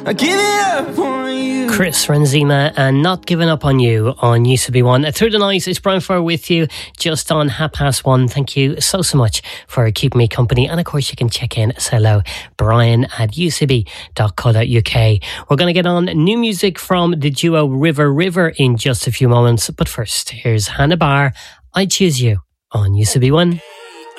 I give it up on you. Chris Renzema and Not Giving Up on You on UCB1. Through the night, it's Brian Farr with you just on 1:30. Thank you so much for keeping me company. And of course, you can check in, say hello, brian@ucb.co.uk. We're going to get on new music from the duo River in just a few moments. But first, here's Hannah Barr, I Choose You on UCB1.